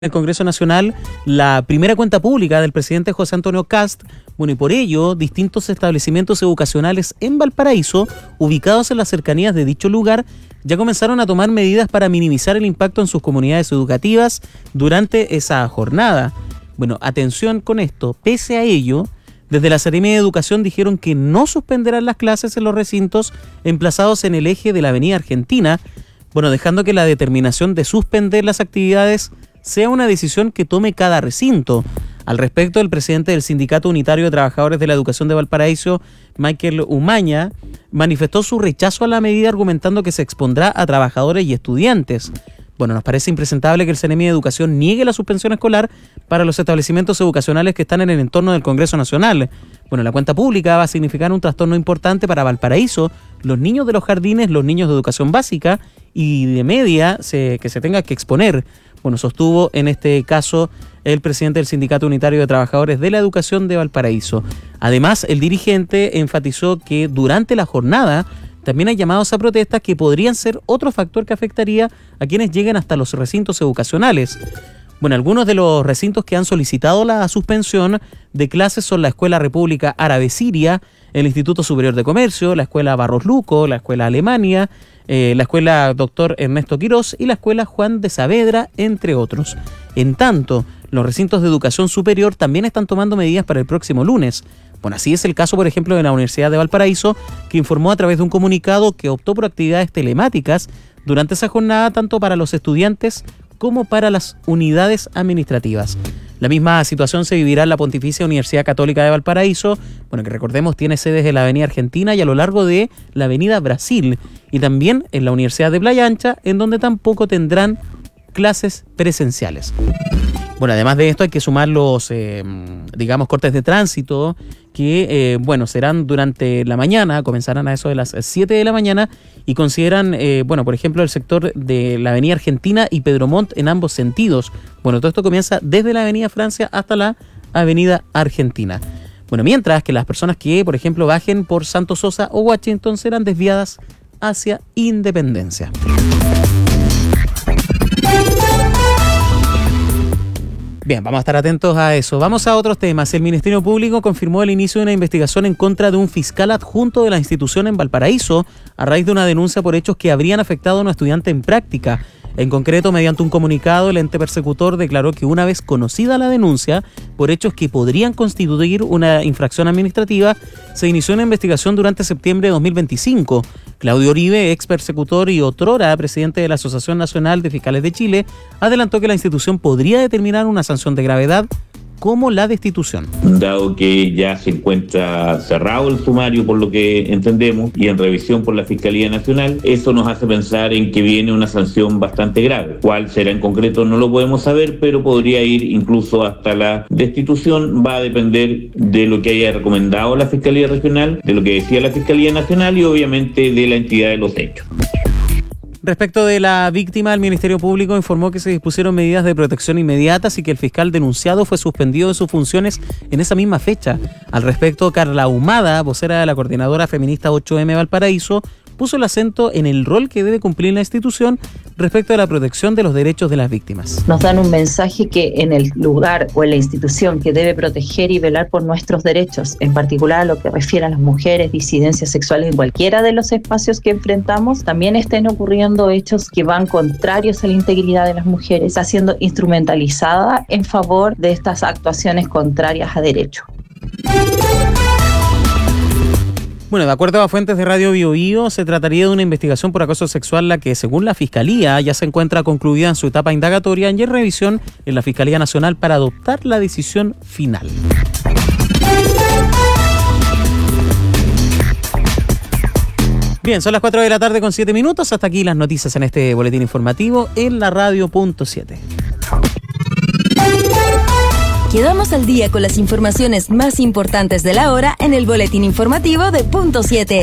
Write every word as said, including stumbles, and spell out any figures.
el Congreso Nacional la primera cuenta pública del presidente José Antonio Kast. Bueno, y por ello, distintos establecimientos educacionales en Valparaíso, ubicados en las cercanías de dicho lugar, ya comenzaron a tomar medidas para minimizar el impacto en sus comunidades educativas durante esa jornada. Bueno, atención con esto, pese a ello, desde la Seremía de Educación dijeron que no suspenderán las clases en los recintos emplazados en el eje de la Avenida Argentina, bueno, dejando que la determinación de suspender las actividades sea una decisión que tome cada recinto. Al respecto, el presidente del Sindicato Unitario de Trabajadores de la Educación de Valparaíso, Michael Umaña, manifestó su rechazo a la medida argumentando que se expondrá a trabajadores y estudiantes. Bueno, nos parece impresentable que el Seremi de Educación niegue la suspensión escolar para los establecimientos educacionales que están en el entorno del Congreso Nacional. Bueno, la cuenta pública va a significar un trastorno importante para Valparaíso, los niños de los jardines, los niños de educación básica y de media se, que se tenga que exponer. Bueno, sostuvo en este caso el presidente del Sindicato Unitario de Trabajadores de la Educación de Valparaíso. Además, el dirigente enfatizó que durante la jornada también hay llamados a protestas que podrían ser otro factor que afectaría a quienes lleguen hasta los recintos educacionales. Bueno, algunos de los recintos que han solicitado la suspensión de clases son la Escuela República Árabe Siria, el Instituto Superior de Comercio, la Escuela Barros Luco, la Escuela Alemania, eh, la Escuela Doctor Ernesto Quirós y la Escuela Juan de Saavedra, entre otros. En tanto, los recintos de educación superior también están tomando medidas para el próximo lunes. Bueno, así es el caso, por ejemplo, de la Universidad de Valparaíso, que informó a través de un comunicado que optó por actividades telemáticas durante esa jornada, tanto para los estudiantes como para las unidades administrativas. La misma situación se vivirá en la Pontificia Universidad Católica de Valparaíso, bueno, que recordemos tiene sedes en la Avenida Argentina y a lo largo de la Avenida Brasil, y también en la Universidad de Playa Ancha, en donde tampoco tendrán clases presenciales. Bueno, además de esto hay que sumar los, eh, digamos, cortes de tránsito que, eh, bueno, serán durante la mañana, comenzarán a eso de las siete de la mañana y consideran, eh, bueno, por ejemplo, el sector de la Avenida Argentina y Pedro Montt en ambos sentidos. Bueno, todo esto comienza desde la Avenida Francia hasta la Avenida Argentina. Bueno, mientras que las personas que, por ejemplo, bajen por Santos Sosa o Washington serán desviadas hacia Independencia. Bien, vamos a estar atentos a eso. Vamos a otros temas. El Ministerio Público confirmó el inicio de una investigación en contra de un fiscal adjunto de la institución en Valparaíso a raíz de una denuncia por hechos que habrían afectado a un estudiante en práctica. En concreto, mediante un comunicado, el ente persecutor declaró que una vez conocida la denuncia por hechos que podrían constituir una infracción administrativa, se inició una investigación durante septiembre de dos mil veinticinco. Claudio Uribe, ex persecutor y otrora presidente de la Asociación Nacional de Fiscales de Chile, adelantó que la institución podría determinar una sanción de gravedad como la destitución. Dado que ya se encuentra cerrado el sumario por lo que entendemos y en revisión por la Fiscalía Nacional, eso nos hace pensar en que viene una sanción bastante grave. ¿Cuál será en concreto? No lo podemos saber, pero podría ir incluso hasta la destitución. Va a depender de lo que haya recomendado la Fiscalía Regional, de lo que decía la Fiscalía Nacional y obviamente de la entidad de los hechos. Respecto de la víctima, el Ministerio Público informó que se dispusieron medidas de protección inmediatas y que el fiscal denunciado fue suspendido de sus funciones en esa misma fecha. Al respecto, Carla Ahumada, vocera de la Coordinadora Feminista ocho eme Valparaíso, puso el acento en el rol que debe cumplir la institución respecto a la protección de los derechos de las víctimas. Nos dan un mensaje que en el lugar o en la institución que debe proteger y velar por nuestros derechos, en particular a lo que refiere a las mujeres, disidencias sexuales en cualquiera de los espacios que enfrentamos, también estén ocurriendo hechos que van contrarios a la integridad de las mujeres, está siendo instrumentalizada en favor de estas actuaciones contrarias a derecho. Bueno, de acuerdo a fuentes de Radio Bio Bio, se trataría de una investigación por acoso sexual la que, según la Fiscalía, ya se encuentra concluida en su etapa indagatoria y en revisión en la Fiscalía Nacional para adoptar la decisión final. Bien, son las cuatro de la tarde con siete minutos. Hasta aquí las noticias en este boletín informativo en la radio punto siete. Quedamos al día con las informaciones más importantes de la hora en el boletín informativo de Punto siete.